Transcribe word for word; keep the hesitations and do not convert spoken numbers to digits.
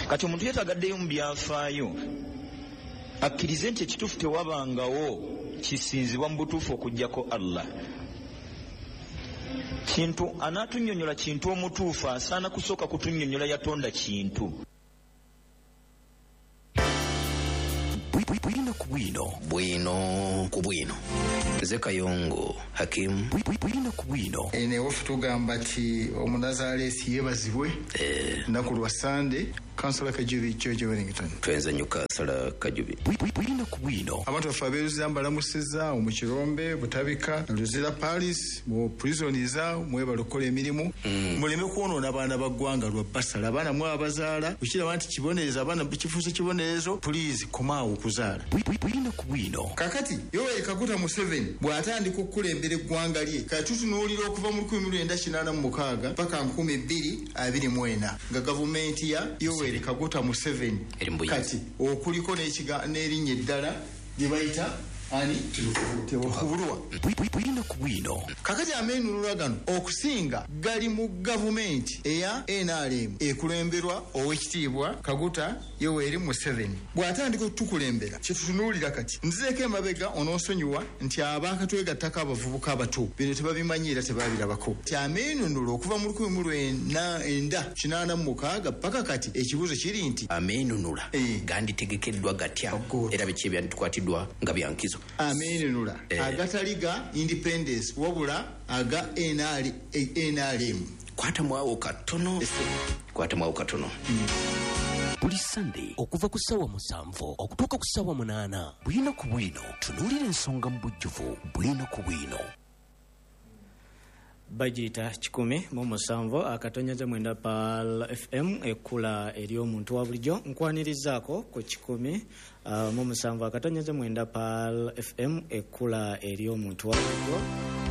kati omuntu yetagaddeyo mu byafaayo akkirize nti ekituufu tewabangawo kisinzibwa mu butuufu okuggyako Allah. Kintu anaatunnyonnyola kintu omutuufu asaana kusooka kutunnyonnyola yatonda kintu. Bwino ku bwino, bwino ku bwino. Nze Kayongo Hakim. Bwino ku bwino. Ene wofu tugamba ti omunazaalesi yebazibwe nnaku lwa Sunday. Councillor Kajubi George Wellington. Twenza Newcastle Kajubi. Bwino ku bwino. Abantu bafe abeeruza mbalamusizza mu Kirombe, Butabika, Luzira Paris, mu prisoniza mwebala okukola emirimu. Muleme kwonoona abaana baggwanga lwa basala. Abaana mwe abazaala ukiraba nti kibonerezo abaana kifuuse kibonerezo, please komaawo okuzaala. Bwino ku bwino. Kakati Yoweri Kaguta Museveni bw'atandika okukulembera eggwanga lye kati tutunuulira okuva mu lukumi lwenda kinaana mu mukaaga paka nkumi bbiri abiri mu ena nga gavumenti ya Yoweri Kaguta Museveni kati okuliko n'erinnya eddala lye bayita ani tewakubulwa. Bwino ku bwino. Kakati ameenulula gano okusinga gali mu gavumenti eya N R M ekulemberwa owekitiibwa Kaguta Yoweri Museveni. Bw'atandika okutukulembera kyetutunuulira kati nzireko emabega onoosonyiwa nti abaakatwegattako abavubuka abato bino tebabimanyiira tebabirabako ti ameenunula okuva mu lukumi mu lwenda kinaana mu mukaaga paka kati ekibuuzo kiri nti ameenunula ganditegekeddwa gatya era biki ebyandikwatiddwa nga byankizo. Ameenunula eh. agataliga independence wabula aga N R M. Kwata mwawo katono kwata mwawo katono mm. Buli Sunday okuva ku ssawa musanvu okutuuka ku ssawa munaana. Bwino ku bwino tunuulira ensonga mu bujjuvu. Bwino ku bwino bagiyita kikumi mu musanvu akatonyeza mwenda pal F M ekkula ery'omuntu wa bulijjo nkwanirizaako ku kikumi uh, mu musanvu akatonyeza mwenda pal F M ekkula ery'omuntu wa bulijjo.